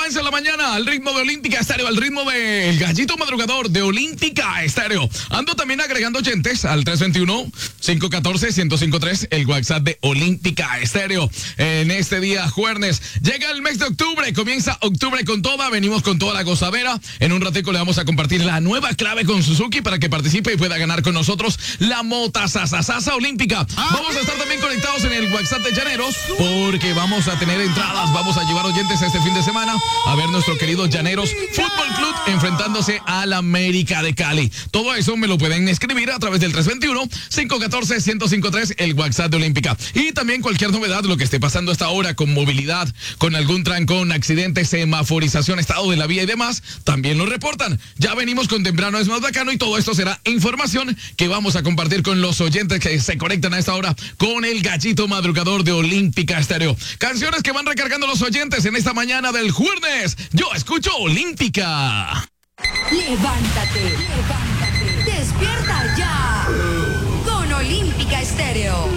comienza la mañana al ritmo de Olímpica Estéreo, al ritmo del gallito madrugador de Olímpica Estéreo. Ando también agregando oyentes al 321-514-1053, el WhatsApp de Olímpica Estéreo. En este día, jueves, llega el mes de octubre, comienza octubre con toda, venimos con toda la gozadera. En un ratico le vamos a compartir la nueva clave con Suzuki para que participe y pueda ganar con nosotros la mota Sasa Olímpica. Vamos a estar también conectados en el WhatsApp de Llaneros porque vamos a tener entradas, vamos a llevar oyentes este fin de semana a ver nuestro querido Llaneros Fútbol Club enfrentándose al América de Cali. Todo eso me lo pueden escribir a través del 321-514-1053, el WhatsApp de Olímpica. Y también cualquier novedad, lo que esté pasando hasta ahora con movilidad, con algún trancón, accidente, semaforización, estado de la vía y demás, también lo reportan. Ya venimos con Temprano es más bacano y todo esto será información que vamos a compartir con los oyentes que se conectan a esta hora con el gallito madrugador de Olímpica Estéreo. Canciones que van recargando los oyentes en esta mañana del jueves. Yo escucho Olímpica. Levántate, despierta ya con Olímpica Estéreo.